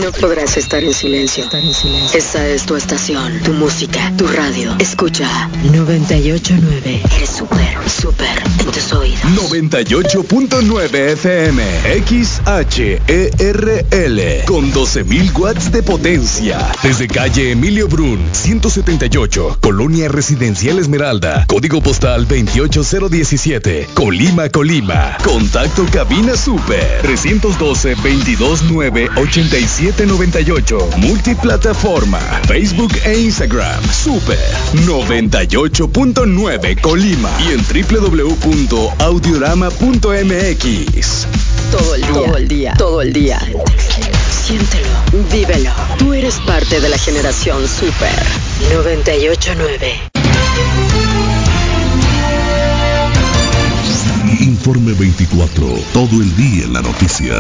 No podrás estar en silencio. Esta es tu estación, tu música, tu radio. Escucha 98.9. Eres súper en tus oídos. 98.9 FM XHERL con 12.000 watts de potencia. Desde calle Emilio Brun, 178, Colonia Residencial Esmeralda, código postal 28017, Colima. Contacto cabina super 312-229-8798. Multiplataforma, Facebook e Instagram. Super 98.9 Colima y en www.audiorama.mx. Todo el día. Siéntelo, vívelo. Tú eres parte de la generación Super 98.9. Informe 24, todo el día en la noticia.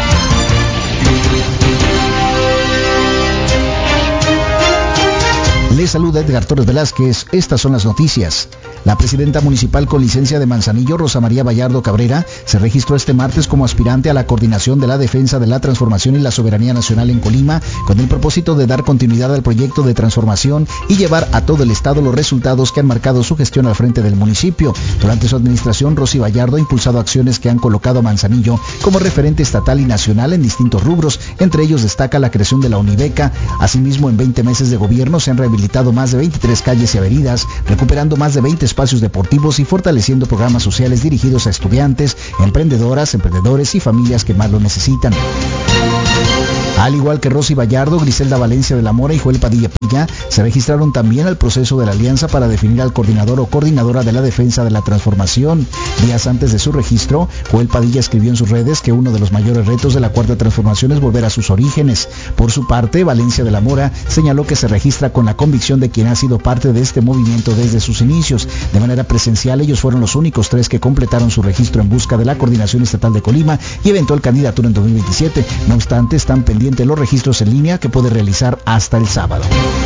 Les saluda Edgar Torres Velázquez. Estas son las noticias. La presidenta municipal con licencia de Manzanillo, Rosa María Vallardo Cabrera, se registró este martes como aspirante a la coordinación de la defensa de la transformación y la soberanía nacional en Colima, con el propósito de dar continuidad al proyecto de transformación y llevar a todo el estado los resultados que han marcado su gestión al frente del municipio. Durante su administración, Rosy Vallardo ha impulsado acciones que han colocado a Manzanillo como referente estatal y nacional en distintos rubros. Entre ellos destaca la creación de la Unibeca. Asimismo, en 20 meses de gobierno se han rehabilitado más de 23 calles y avenidas, recuperando más de 20 espacios deportivos y fortaleciendo programas sociales dirigidos a estudiantes, emprendedoras, emprendedores y familias que más lo necesitan. Al igual que Rosy Vallardo, Griselda Valencia de la Mora y Joel Padilla Pilla se registraron también al proceso de la alianza para definir al coordinador o coordinadora de la defensa de la transformación. Días antes de su registro, Joel Padilla escribió en sus redes que uno de los mayores retos de la Cuarta Transformación es volver a sus orígenes. Por su parte, Valencia de la Mora señaló que se registra con la convicción de quien ha sido parte de este movimiento desde sus inicios. De manera presencial, ellos fueron los únicos 3 que completaron su registro en busca de la coordinación estatal de Colima y eventual candidatura en 2027. No obstante, están pendientes los registros en línea que puede realizar hasta el sábado.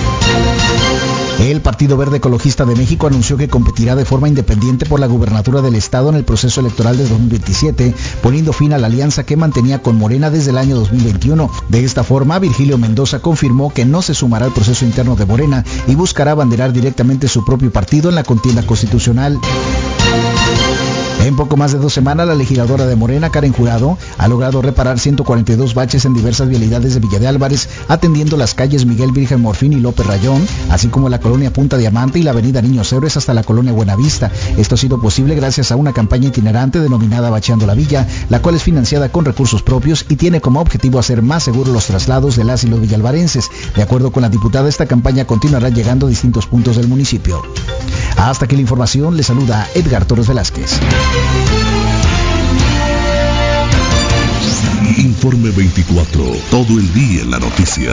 El Partido Verde Ecologista de México anunció que competirá de forma independiente por la gubernatura del estado en el proceso electoral de 2027, poniendo fin a la alianza que mantenía con Morena desde el año 2021. De esta forma, Virgilio Mendoza confirmó que no se sumará al proceso interno de Morena y buscará abanderar directamente su propio partido en la contienda constitucional. En poco más de 2 semanas, la legisladora de Morena, Karen Jurado, ha logrado reparar 142 baches en diversas vialidades de Villa de Álvarez, atendiendo las calles Miguel Virgen Morfín y López Rayón, así como la colonia Punta Diamante y la avenida Niños Héroes hasta la colonia Buenavista. Esto ha sido posible gracias a una campaña itinerante denominada Bacheando la Villa, la cual es financiada con recursos propios y tiene como objetivo hacer más seguros los traslados de las y los villalvarenses. De acuerdo con la diputada, esta campaña continuará llegando a distintos puntos del municipio. Hasta aquí la información, le saluda Edgar Torres Velázquez. Informe 24, todo el día en la noticia.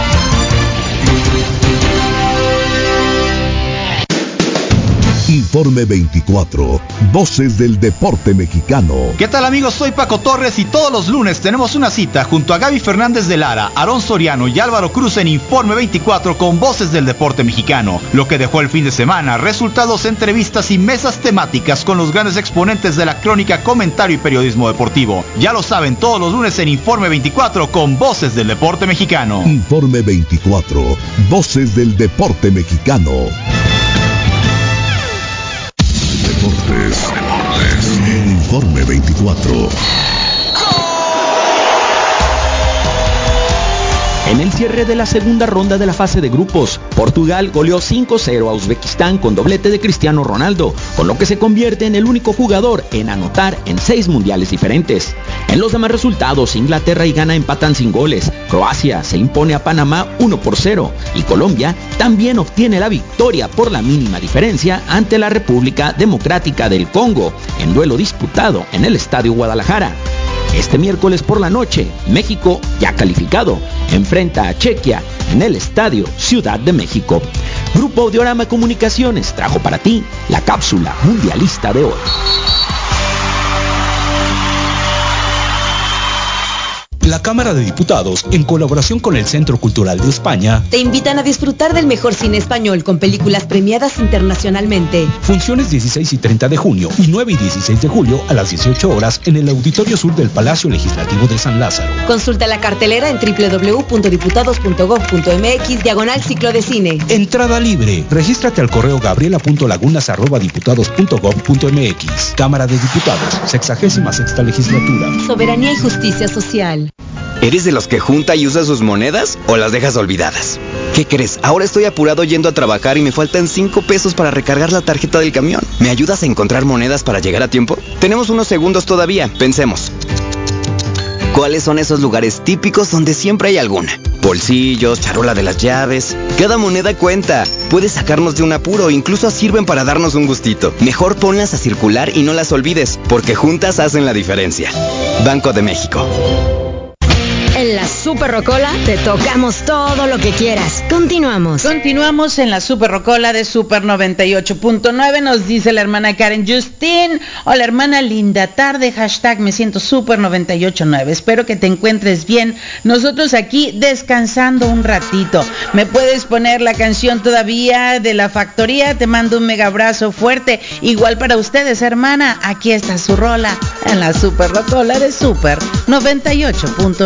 Informe 24, voces del deporte mexicano. ¿Qué tal, amigos? Soy Paco Torres y todos los lunes tenemos una cita junto a Gaby Fernández de Lara, Aarón Soriano y Álvaro Cruz en Informe 24 con voces del deporte mexicano. Lo que dejó el fin de semana, resultados, entrevistas y mesas temáticas con los grandes exponentes de la crónica, comentario y periodismo deportivo. Ya lo saben, todos los lunes en Informe 24 con voces del deporte mexicano. Informe 24, voces del deporte mexicano. Deportes. Informe 24. En el cierre de la segunda ronda de la fase de grupos, Portugal goleó 5-0 a Uzbekistán con doblete de Cristiano Ronaldo, con lo que se convierte en el único jugador en anotar en 6 mundiales diferentes. En los demás resultados, Inglaterra y Ghana empatan sin goles, Croacia se impone a Panamá 1-0 y Colombia también obtiene la victoria por la mínima diferencia ante la República Democrática del Congo, en duelo disputado en el Estadio Guadalajara. Este miércoles por la noche, México, ya calificado, enfrenta a Chequia en el Estadio Ciudad de México. Grupo Audiorama Comunicaciones trajo para ti la cápsula mundialista de hoy. La Cámara de Diputados, en colaboración con el Centro Cultural de España, te invitan a disfrutar del mejor cine español con películas premiadas internacionalmente. Funciones 16 y 30 de junio y 9 y 16 de julio a las 18 horas en el Auditorio Sur del Palacio Legislativo de San Lázaro. Consulta la cartelera en www.diputados.gov.mx/ciclo de cine. Entrada libre. Regístrate al correo gabriela.lagunas@diputados.gov.mx. Cámara de Diputados, 66ª legislatura. Soberanía y justicia social. ¿Eres de los que junta y usa sus monedas o las dejas olvidadas? ¿Qué crees? Ahora estoy apurado yendo a trabajar y me faltan 5 pesos para recargar la tarjeta del camión. ¿Me ayudas a encontrar monedas para llegar a tiempo? Tenemos unos segundos todavía. Pensemos. ¿Cuáles son esos lugares típicos donde siempre hay alguna? Bolsillos, charola de las llaves. Cada moneda cuenta. Puede sacarnos de un apuro, incluso sirven para darnos un gustito. Mejor ponlas a circular y no las olvides, porque juntas hacen la diferencia. Banco de México. En la Super Rocola te tocamos todo lo que quieras. Continuamos en la Super Rocola de Super 98.9. Nos dice la hermana Karen Justin. Hola hermana, linda tarde. Hashtag me siento Super 98.9. Espero que te encuentres bien. Nosotros aquí descansando un ratito. ¿Me puedes poner la canción todavía de La Factoría? Te mando un mega abrazo fuerte. Igual para ustedes, hermana. Aquí está su rola en la Super Rocola de Super 98.9.